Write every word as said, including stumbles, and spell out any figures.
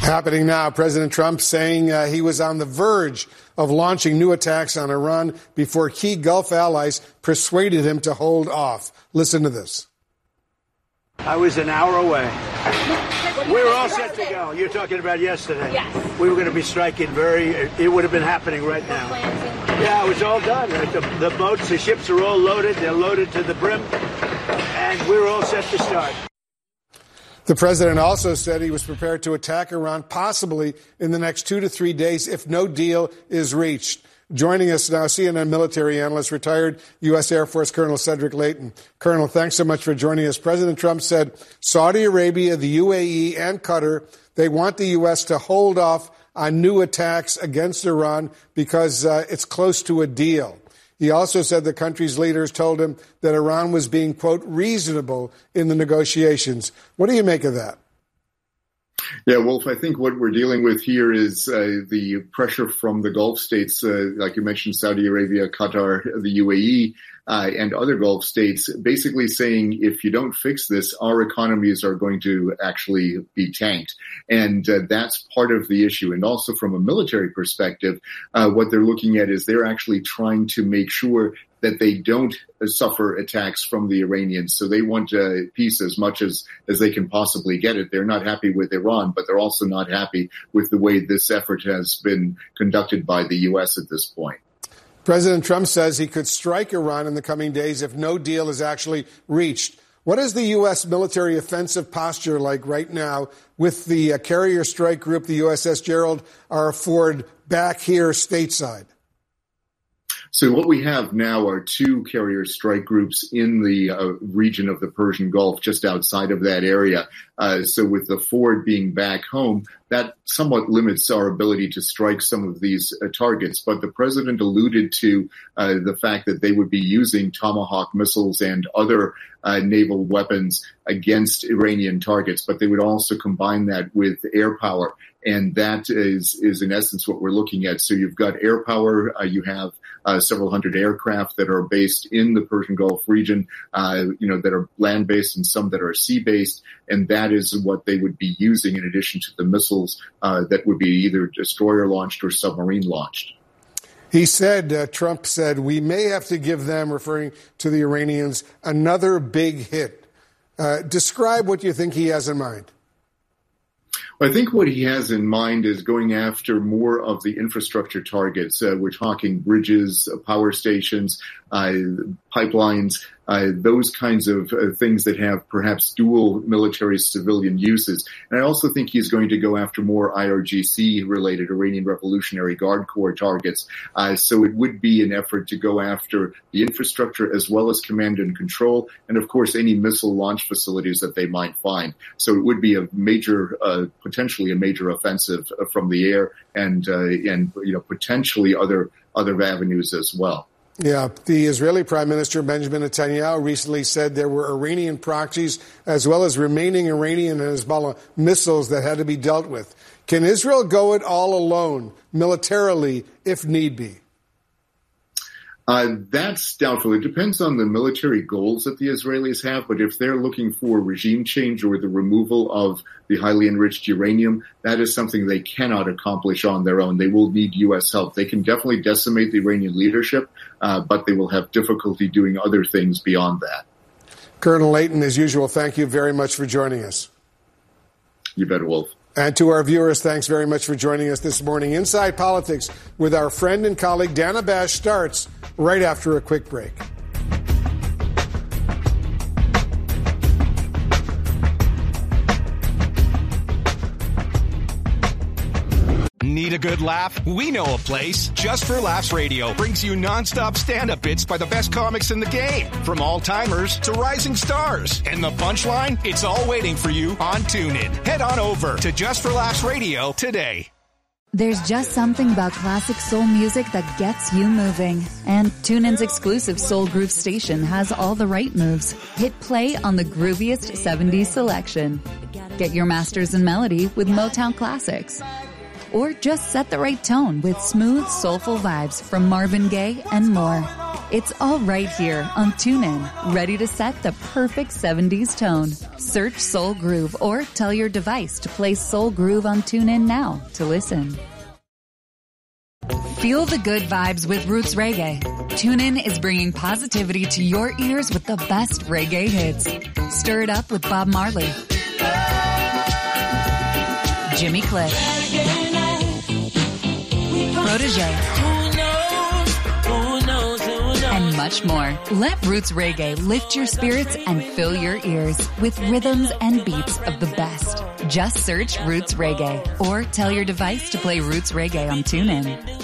Happening now, President Trump saying uh, he was on the verge of launching new attacks on Iran before key Gulf allies persuaded him to hold off. Listen to this. I was an hour away. We were all set to go. You're talking about yesterday. Yes. We were going to be striking very, it would have been happening right now. Yeah, it was all done. The, the boats, the ships are all loaded. They're loaded to the brim. And we were all set to start. The president also said he was prepared to attack Iran possibly in the next two to three days if no deal is reached. Joining us now, C N N military analyst, retired U S Air Force Colonel Cedric Leighton. Colonel, thanks so much for joining us. President Trump said Saudi Arabia, the U A E, and Qatar, they want the U S to hold off on new attacks against Iran because uh, it's close to a deal. He also said the country's leaders told him that Iran was being, quote, reasonable in the negotiations. What do you make of that? Yeah, Wolf, I think what we're dealing with here is uh, the pressure from the Gulf states, uh, like you mentioned, Saudi Arabia, Qatar, the U A E, uh, and other Gulf states, basically saying if you don't fix this, our economies are going to actually be tanked. And uh, that's part of the issue. And also from a military perspective, uh, what they're looking at is they're actually trying to make sure that they don't suffer attacks from the Iranians. So they want uh, peace as much as, as they can possibly get it. They're not happy with Iran, but they're also not happy with the way this effort has been conducted by the U S at this point. President Trump says he could strike Iran in the coming days if no deal is actually reached. What is the U S military offensive posture like right now with the uh, carrier strike group, the U S S Gerald R. Ford, back here stateside? So what we have now are two carrier strike groups in the uh, region of the Persian Gulf, just outside of that area. Uh, so with the Ford being back home, that somewhat limits our ability to strike some of these uh, targets. But the president alluded to uh, the fact that they would be using Tomahawk missiles and other uh, naval weapons against Iranian targets, but they would also combine that with air power. And that is, is in essence what we're looking at. So you've got air power, uh, you have uh, several hundred aircraft that are based in the Persian Gulf region, uh, you know, that are land-based and some that are sea-based. And that is what they would be using in addition to the missiles uh, that would be either destroyer-launched or submarine-launched. He said, uh, Trump said, we may have to give them, referring to the Iranians, another big hit. Uh, describe what you think he has in mind. I think what he has in mind is going after more of the infrastructure targets. Uh, we're talking bridges, uh, power stations, uh, pipelines, uh, those kinds of uh, things that have perhaps dual military civilian uses. And I also think he's going to go after more I R G C-related Iranian Revolutionary Guard Corps targets. Uh, so it would be an effort to go after the infrastructure as well as command and control, and of course any missile launch facilities that they might find. So it would be a major, uh, potentially a major offensive from the air, and uh, and you know potentially other other avenues as well. Yeah, the Israeli Prime Minister Benjamin Netanyahu recently said there were Iranian proxies as well as remaining Iranian and Hezbollah missiles that had to be dealt with. Can Israel go it all alone militarily if need be? Uh, that's doubtful. It depends on the military goals that the Israelis have, but if they're looking for regime change or the removal of the highly enriched uranium, that is something they cannot accomplish on their own. They will need U S help. They can definitely decimate the Iranian leadership, uh, but they will have difficulty doing other things beyond that. Colonel Leighton, as usual, thank you very much for joining us. You bet, Wolf. And to our viewers, thanks very much for joining us this morning. Inside Politics with our friend and colleague Dana Bash starts right after a quick break. Need a good laugh? We know a place. Just for Laughs Radio brings you nonstop stand-up bits by the best comics in the game. From all-timers to rising stars. And the punchline? It's all waiting for you on TuneIn. Head on over to Just for Laughs Radio today. There's just something about classic soul music that gets you moving. And TuneIn's exclusive Soul Groove station has all the right moves. Hit play on the grooviest seventies selection. Get your masters in melody with Motown classics. Or just set the right tone with smooth, soulful vibes from Marvin Gaye and more. It's all right here on TuneIn, ready to set the perfect seventies tone. Search Soul Groove or tell your device to play Soul Groove on TuneIn now to listen. Feel the good vibes with Roots Reggae. TuneIn is bringing positivity to your ears with the best reggae hits. Stir it up with Bob Marley, Jimmy Cliff, Protégé, and much more. Let Roots Reggae lift your spirits and fill your ears with rhythms and beats of the best. Just search Roots Reggae or tell your device to play Roots Reggae on TuneIn.